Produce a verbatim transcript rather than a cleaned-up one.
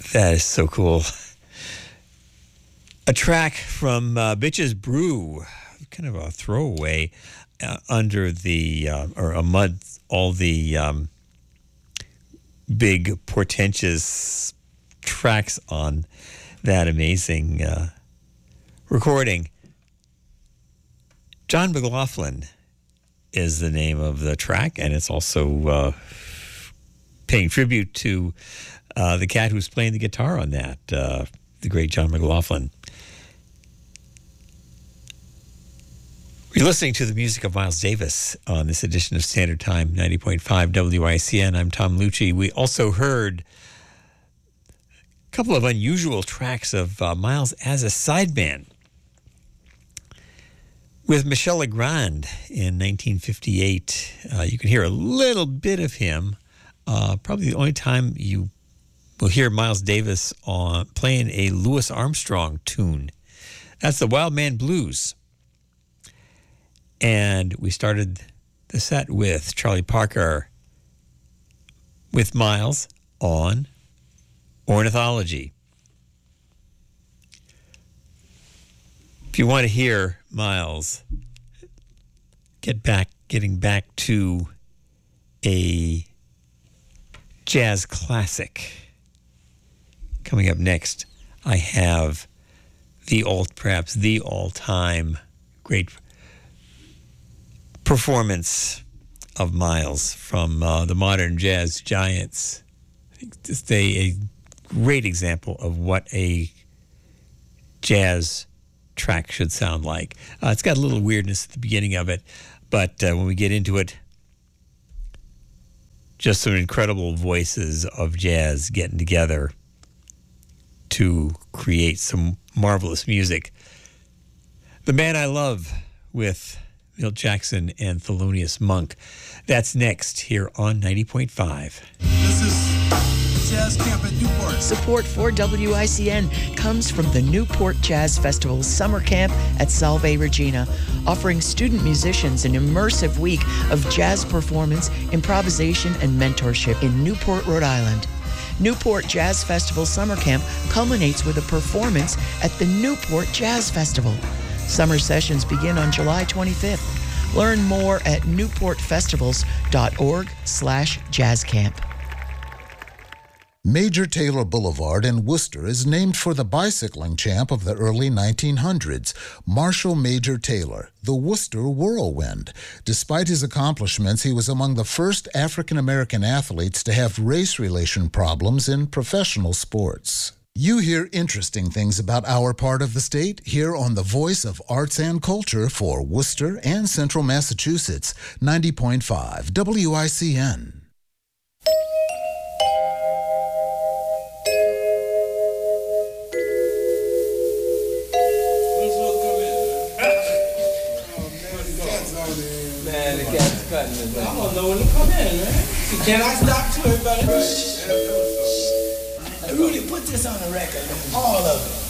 That is so cool. A track from uh, Bitches Brew, kind of a throwaway uh, under the, uh, or amid all the um, big, portentous tracks on that amazing uh, recording. John McLaughlin is the name of the track, and it's also uh, paying tribute to uh, the cat who's playing the guitar on that, uh, the great John McLaughlin. You're listening to the music of Miles Davis on this edition of Standard Time, ninety point five W I C N. I'm Tom Lucci. We also heard a couple of unusual tracks of uh, Miles as a sideman with Michel Legrand in nineteen fifty-eight. Uh, you can hear a little bit of him. Uh, probably the only time you will hear Miles Davis on playing a Louis Armstrong tune. That's the Wild Man Blues. And we started the set with Charlie Parker with Miles on Ornithology. If you want to hear Miles get back, getting back to a jazz classic, coming up next, I have the all, perhaps the all-time great performance of Miles from uh, the modern jazz giants. I think just a, a great example of what a jazz track should sound like. Uh, it's got a little weirdness at the beginning of it, but uh, when we get into it, just some incredible voices of jazz getting together to create some marvelous music. The Man I Love with Milt Jackson and Thelonious Monk. That's next here on ninety point five. This is Jazz Camp at Newport. Support for W I C N comes from the Newport Jazz Festival Summer Camp at Salve Regina, offering student musicians an immersive week of jazz performance, improvisation, and mentorship in Newport, Rhode Island. Newport Jazz Festival Summer Camp culminates with a performance at the Newport Jazz Festival. Summer sessions begin on July twenty-fifth. Learn more at newportfestivals.org slash jazzcamp. Major Taylor Boulevard in Worcester is named for the bicycling champ of the early nineteen hundreds, Marshall Major Taylor, the Worcester Whirlwind. Despite his accomplishments, he was among the first African-American athletes to have race relation problems in professional sports. You hear interesting things about our part of the state here on the Voice of Arts and Culture for Worcester and Central Massachusetts, ninety point five W I C N. Man, the cat's cutting it. I don't know when to come in, man. Can I stop to everybody? Rudy, put this on the record, man. All of it.